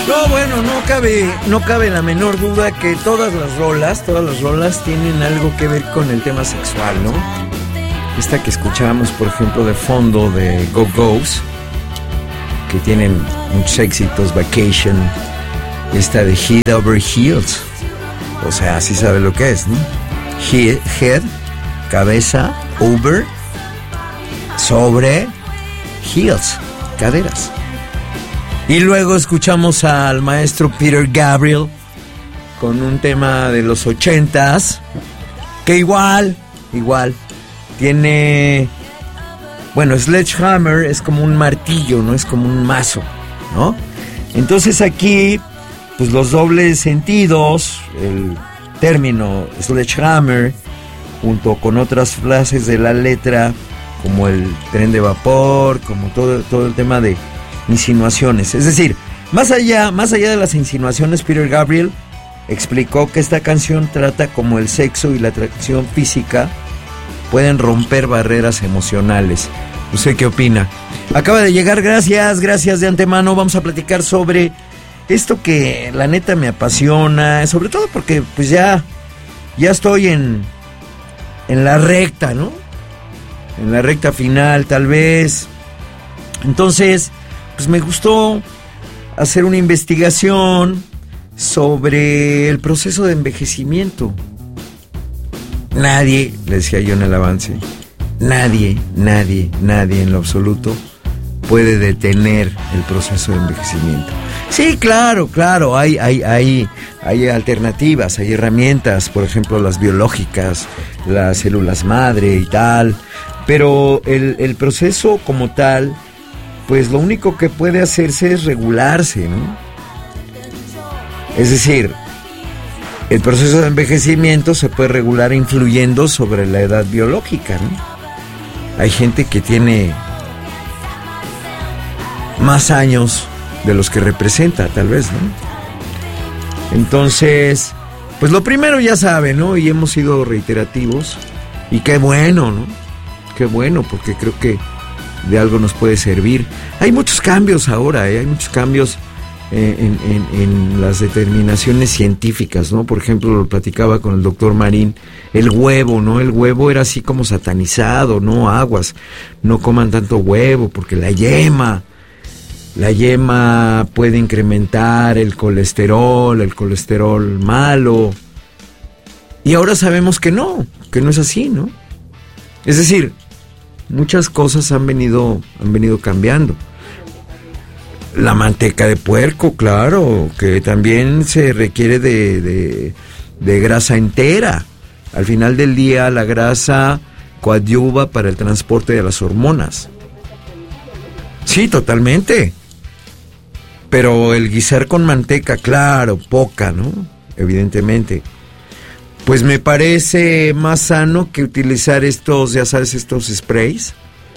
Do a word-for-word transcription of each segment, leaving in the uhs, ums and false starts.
No, bueno, no cabe, no cabe la menor duda que todas las rolas, todas las rolas tienen algo que ver con el tema sexual, ¿no? Esta que escuchábamos, por ejemplo, de fondo de Go-Go's, que tienen muchos éxitos, Vacation, esta de Head Over Heels, o sea, así sabe lo que es, ¿no? Head, head cabeza, over, sobre, heels, caderas. Y luego escuchamos al maestro Peter Gabriel con un tema de los ochentas, que igual, igual, tiene, bueno, Sledgehammer es como un martillo, ¿no? Es como un mazo, ¿no? Entonces aquí, pues los dobles sentidos, el término Sledgehammer, junto con otras frases de la letra, como el tren de vapor, como todo, todo el tema de insinuaciones. Es decir, más allá, más allá de las insinuaciones, Peter Gabriel explicó que esta canción trata como el sexo y la atracción física pueden romper barreras emocionales. ¿Usted qué opina? Acaba de llegar, gracias, gracias de antemano. Vamos a platicar sobre esto que la neta me apasiona, sobre todo porque pues ya, ya estoy en, en la recta, ¿no? En la recta final, tal vez. Entonces, pues me gustó hacer una investigación sobre el proceso de envejecimiento. Nadie, le decía yo en el avance, nadie, nadie, nadie en lo absoluto puede detener el proceso de envejecimiento. Sí, claro, claro, hay, hay, hay, hay alternativas, hay herramientas, por ejemplo, las biológicas, las células madre y tal, pero el, el proceso como tal, pues lo único que puede hacerse es regularse, ¿no? Es decir, el proceso de envejecimiento se puede regular influyendo sobre la edad biológica, ¿no? Hay gente que tiene más años de los que representa, tal vez, ¿no? Entonces, pues lo primero ya saben, ¿no? Y hemos sido reiterativos, y qué bueno, ¿no? Qué bueno, porque creo que de algo nos puede servir. Hay muchos cambios ahora, ¿eh? Hay muchos cambios eh, en, en, en las determinaciones científicas, ¿no? Por ejemplo, lo platicaba con el doctor Marín, el huevo, ¿no? El huevo era así como satanizado, ¿no? Aguas, no coman tanto huevo, porque la yema, la yema puede incrementar el colesterol, el colesterol malo. Y ahora sabemos que no, que no es así, ¿no? Es decir, muchas cosas han venido, han venido cambiando. La manteca de puerco, claro, que también se requiere de, de, de grasa entera. Al final del día, la grasa coadyuva para el transporte de las hormonas. Sí, totalmente. Pero el guisar con manteca, claro, poca, ¿no? Evidentemente. Pues me parece más sano que utilizar estos, ya sabes, estos sprays.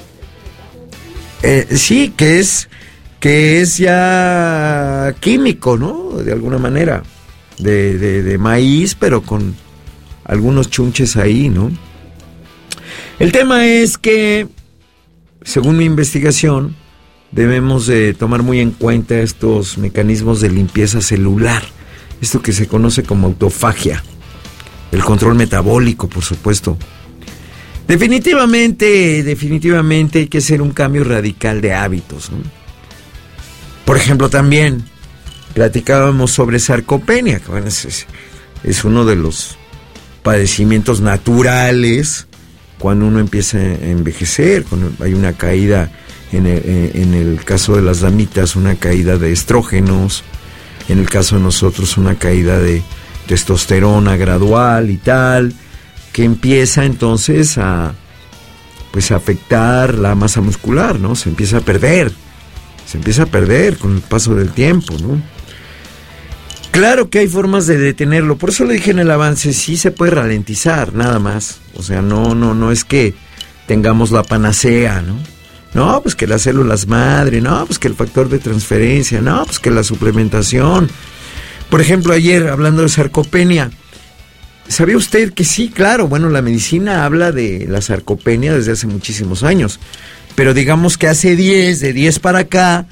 Eh, sí, que es, que es ya químico, ¿no? De alguna manera. De, de, de maíz, pero con algunos chunches ahí, ¿no? El tema es que, según mi investigación, debemos de tomar muy en cuenta estos mecanismos de limpieza celular. Esto que se conoce como autofagia. El control metabólico, por supuesto. Definitivamente, definitivamente hay que hacer un cambio radical de hábitos, ¿no? Por ejemplo, también platicábamos sobre sarcopenia, que bueno, es, es uno de los padecimientos naturales cuando uno empieza a envejecer, cuando hay una caída, en el, en el caso de las damitas, una caída de estrógenos, en el caso de nosotros una caída de testosterona gradual y tal, que empieza entonces a pues a afectar la masa muscular, ¿no? Se empieza a perder, se empieza a perder con el paso del tiempo, ¿no? Claro que hay formas de detenerlo, por eso le dije en el avance, sí se puede ralentizar, nada más, o sea, no, no, no es que tengamos la panacea, ¿no? No, pues que las células madre, no, pues que el factor de transferencia, no, pues que la suplementación. Por ejemplo, ayer, hablando de sarcopenia, ¿sabía usted que sí? Claro, bueno, la medicina habla de la sarcopenia desde hace muchísimos años, pero digamos que hace diez, de diez para acá,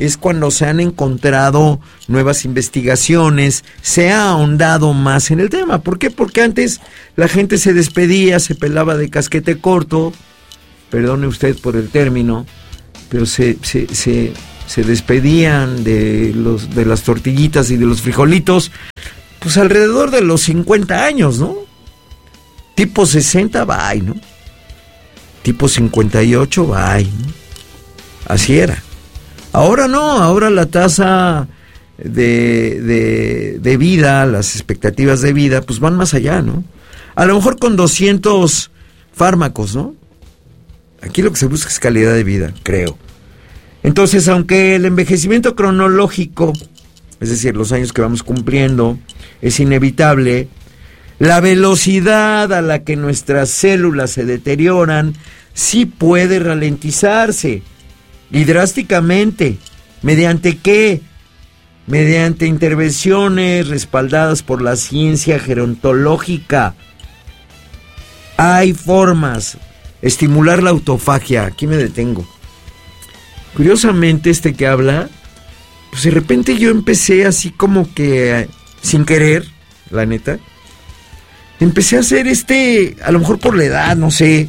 es cuando se han encontrado nuevas investigaciones, se ha ahondado más en el tema. ¿Por qué? Porque antes la gente se despedía, se pelaba de casquete corto, perdone usted por el término, pero se, se, se, se despedían de, los, de las tortillitas y de los frijolitos, pues alrededor de los cincuenta años, ¿no? Tipo sesenta, bye, ¿no? Tipo cincuenta y ocho, bye, ¿no? Así era. Ahora no, ahora la tasa de, de, de vida, las expectativas de vida, pues van más allá, ¿no? A lo mejor con doscientos fármacos, ¿no? Aquí lo que se busca es calidad de vida, creo. Entonces, aunque el envejecimiento cronológico, es decir, los años que vamos cumpliendo, es inevitable, la velocidad a la que nuestras células se deterioran sí puede ralentizarse. Y drásticamente. ¿Mediante qué? Mediante intervenciones respaldadas por la ciencia gerontológica. Hay formas. Estimular la autofagia. Aquí me detengo. Curiosamente, este que habla, pues de repente yo empecé así como que, sin querer, la neta, empecé a hacer este, a lo mejor por la edad, no sé,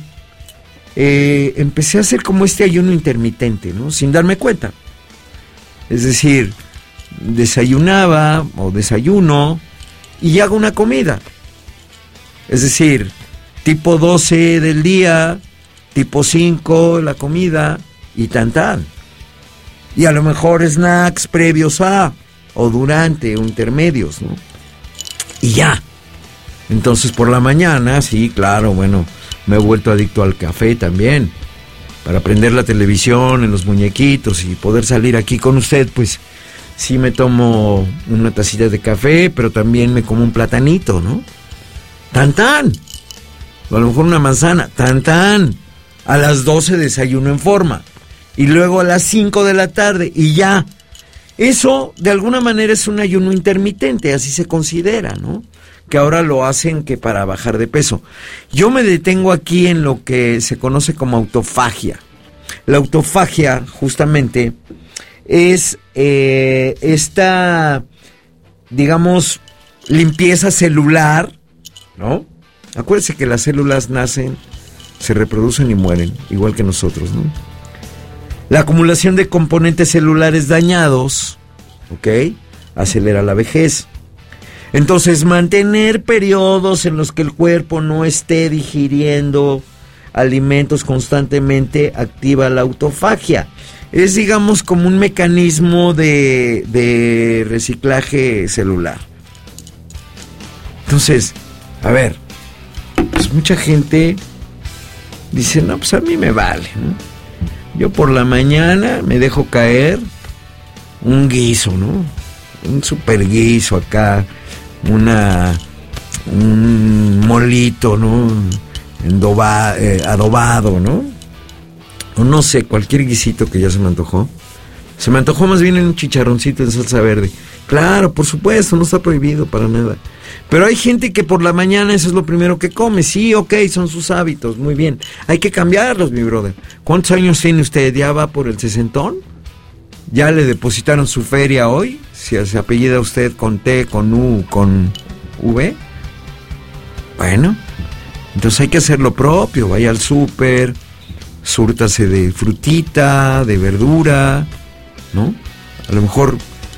Eh, empecé a hacer como este ayuno intermitente, ¿no? Sin darme cuenta. Es decir, desayunaba o desayuno y hago una comida. Es decir, tipo doce del día, tipo cinco la comida y tan tan. Y a lo mejor snacks previos a o durante o intermedios, ¿no? Y ya. Entonces por la mañana, sí, claro, bueno, me he vuelto adicto al café también. Para prender la televisión en los muñequitos y poder salir aquí con usted, pues sí me tomo una tacita de café, pero también me como un platanito, ¿no? Tan tan. O a lo mejor una manzana, tan tan. A las doce desayuno en forma. Y luego a las cinco de la tarde y ya. Eso de alguna manera es un ayuno intermitente, así se considera, ¿no? Que ahora lo hacen que para bajar de peso. Yo me detengo aquí en lo que se conoce como autofagia. La autofagia, justamente, es eh, esta, digamos, limpieza celular, ¿no? Acuérdense que las células nacen, se reproducen y mueren, igual que nosotros, ¿no? La acumulación de componentes celulares dañados, ¿ok?, acelera la vejez. Entonces, mantener periodos en los que el cuerpo no esté digiriendo alimentos constantemente activa la autofagia. Es, digamos, como un mecanismo de, de reciclaje celular. Entonces, a ver, pues mucha gente dice, no, pues a mí me vale, ¿no? Yo por la mañana me dejo caer un guiso, ¿no? Un super guiso acá, una un molito, ¿no? Endoba, eh, adobado, ¿no? O no sé, cualquier guisito que ya se me antojó. Se me antojó más bien en un chicharroncito en salsa verde. Claro, por supuesto, no está prohibido para nada. Pero hay gente que por la mañana eso es lo primero que come. Sí, ok, son sus hábitos, muy bien. Hay que cambiarlos, mi brother. ¿Cuántos años tiene usted? ¿Ya va por el sesentón? ¿Ya le depositaron su feria hoy? Si se apellida usted con T, con U, con V. Bueno, entonces hay que hacer lo propio. Vaya al súper, súrtase de frutita, de verdura, ¿no? A lo mejor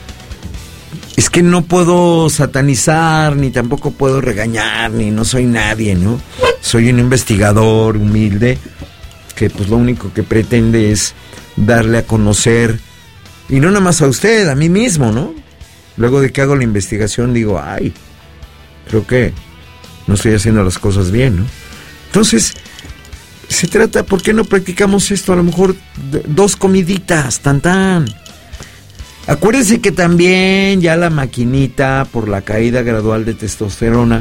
es que no puedo satanizar, ni tampoco puedo regañar, ni no soy nadie, ¿no? Soy un investigador humilde que pues lo único que pretende es darle a conocer, y no nada más a usted, a mí mismo, ¿no? Luego de que hago la investigación digo, ay, creo que no estoy haciendo las cosas bien, ¿no? Entonces, se trata, ¿por qué no practicamos esto? A lo mejor dos comiditas, tan tan. Acuérdense que también ya la maquinita, por la caída gradual de testosterona,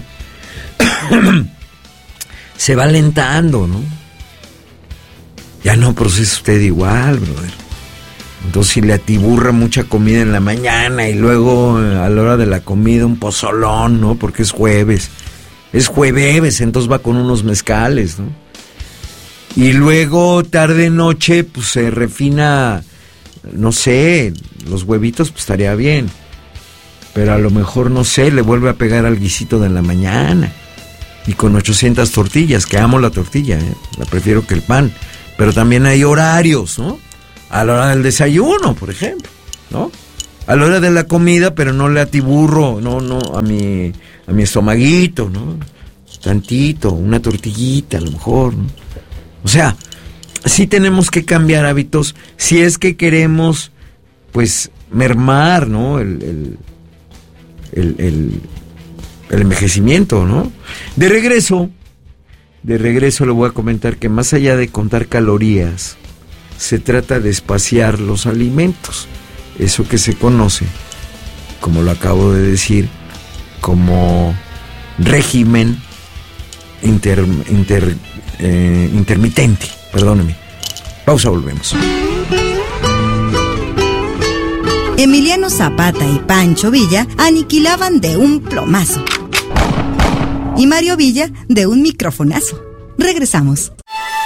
se va alentando, ¿no? Ya no procesa usted igual, brother. Entonces, si le atiburra mucha comida en la mañana y luego a la hora de la comida un pozolón, ¿no? Porque es jueves. Es jueves, entonces va con unos mezcales, ¿no? Y luego, tarde, noche, pues se refina no sé, los huevitos pues estaría bien, pero a lo mejor, no sé, le vuelve a pegar al guisito de la mañana, y con ochocientas tortillas, que amo la tortilla, ¿eh? La prefiero que el pan, pero también hay horarios, ¿no? A la hora del desayuno, por ejemplo, ¿no? A la hora de la comida, pero no le atiburro, no, no, a mi, a mi estomaguito, ¿no? Tantito, una tortillita a lo mejor, ¿no? O sea, sí tenemos que cambiar hábitos si es que queremos, pues, mermar, ¿no? El, el, el, el, el envejecimiento, ¿no? De regreso, de regreso le voy a comentar que más allá de contar calorías, se trata de espaciar los alimentos. Eso que se conoce, como lo acabo de decir, como régimen inter, inter, eh, intermitente. Perdóneme. Pausa, volvemos. Emiliano Zapata y Pancho Villa aniquilaban de un plomazo. Y Mario Villa de un microfonazo. Regresamos.